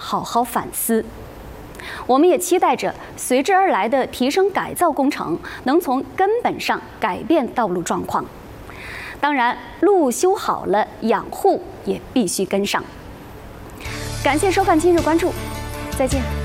好好反思。我们也期待着随之而来的提升改造工程能从根本上改变道路状况。当然，路修好了，养护也必须跟上。感谢收看今日关注，再见。